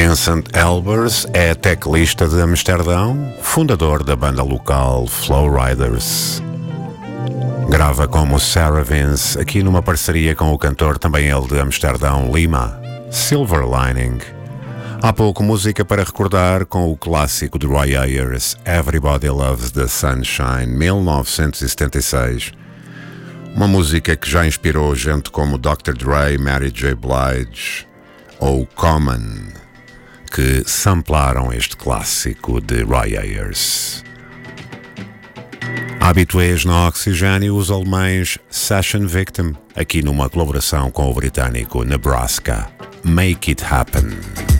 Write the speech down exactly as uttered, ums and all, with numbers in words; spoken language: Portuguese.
Vincent Elbers é teclista de Amsterdão, fundador da banda local Flowriders. Grava como Sarah Vince, aqui numa parceria com o cantor, também ele de Amsterdão, Lima, Silver Lining. Há pouco música para recordar com o clássico de Roy Ayers, Everybody Loves the Sunshine, mil novecentos e setenta e seis. Uma música que já inspirou gente como doutor Dre, Mary J. Blige ou Common, que samplaram este clássico de Roy Ayers. Habituês no Oxigênio, os alemães Session Victim, aqui numa colaboração com o britânico Nebraska. Make It Happen.